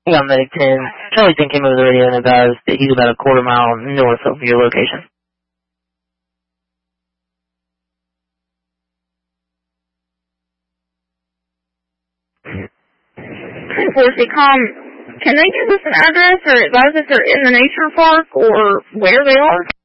Yeah, Medic 10. Charlie 10 came over the radio and advised that he's about a quarter mile north of your location. Can they give us an address or advise if they're in the nature park or where they are?